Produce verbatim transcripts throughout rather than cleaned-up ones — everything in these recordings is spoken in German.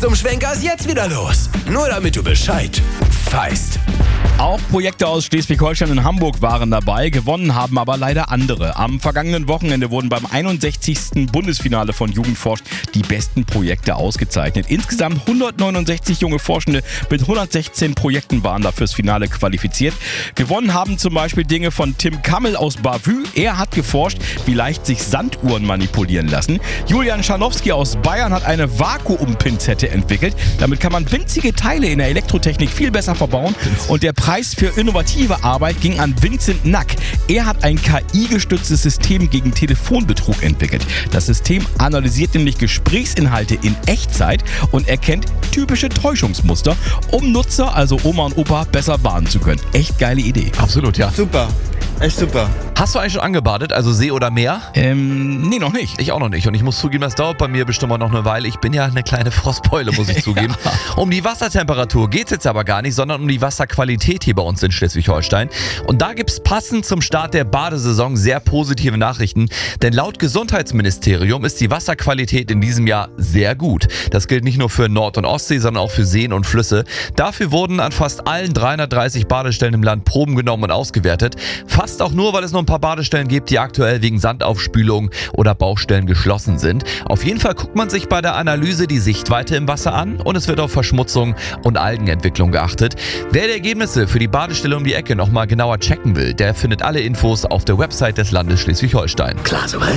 zum Schwenker ist jetzt wieder los? Nur damit du Bescheid weißt. Auch Projekte aus Schleswig-Holstein und Hamburg waren dabei, gewonnen haben aber leider andere. Am vergangenen Wochenende wurden beim einundsechzigsten Bundesfinale von Jugendforscht die besten Projekte ausgezeichnet. Insgesamt hundertneunundsechzig junge Forschende mit hundertsechzehn Projekten waren da fürs Finale qualifiziert. Gewonnen haben zum Beispiel Dinge von Tim Kammel aus Bavü. Er hat geforscht, wie leicht sich Sanduhren manipulieren lassen. Julian Scharnowski aus Bayern hat eine Vakuumpinzette entwickelt. Damit kann man winzige Teile in der Elektrotechnik viel besser verbauen. Und der Preis für innovative Arbeit ging an Vincent Nack. Er hat ein K I-gestütztes System gegen Telefonbetrug entwickelt. Das System analysiert nämlich Gesprächsinhalte in Echtzeit und erkennt typische Täuschungsmuster, um Nutzer, also Oma und Opa, besser warnen zu können. Echt geile Idee. Absolut, ja. Super, echt super. Hast du eigentlich schon angebadet, also See oder Meer? Ähm, nee, noch nicht. Ich auch noch nicht. Und ich muss zugeben, das dauert bei mir bestimmt mal noch eine Weile. Ich bin ja eine kleine Frostbeule, muss ich zugeben. Ja. Um die Wassertemperatur geht es jetzt aber gar nicht, sondern um die Wasserqualität hier bei uns in Schleswig-Holstein. Und da gibt es passend zum Start der Badesaison sehr positive Nachrichten. Denn laut Gesundheitsministerium ist die Wasserqualität in diesem Jahr sehr gut. Das gilt nicht nur für Nord- und Ostsee, sondern auch für Seen und Flüsse. Dafür wurden an fast allen dreihundertdreißig Badestellen im Land Proben genommen und ausgewertet. Fast auch nur, weil es noch ein paar Badestellen gibt, die aktuell wegen Sandaufspülung oder Baustellen geschlossen sind. Auf jeden Fall guckt man sich bei der Analyse die Sichtweite im Wasser an und es wird auf Verschmutzung und Algenentwicklung geachtet. Wer die Ergebnisse für die Badestelle um die Ecke nochmal genauer checken will, der findet alle Infos auf der Website des Landes Schleswig-Holstein. Klar soweit?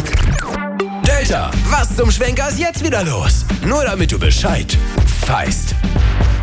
Delta, was zum Schwenker ist jetzt wieder los? Nur damit du Bescheid weißt.